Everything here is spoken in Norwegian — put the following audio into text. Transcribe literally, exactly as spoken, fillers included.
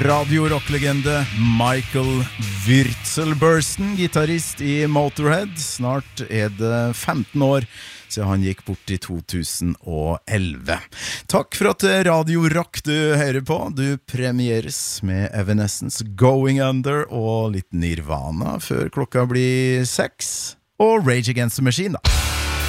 Radio-rock-legende Michael Würzelbursten, gitarrist i Motorhead. Snart er det femten år siden han gikk bort i to tusen og elleve. Takk for at Radio Rock du hører på. Du premieres med Evanescence, Going Under og litt Nirvana før klokka blir seks. Og Rage Against the Machine da.